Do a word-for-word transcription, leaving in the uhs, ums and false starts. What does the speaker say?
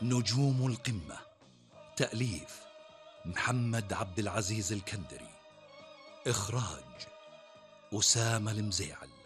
نجوم القمة. تأليف محمد عبد العزيز الكندري. إخراج أسامة المزيعل.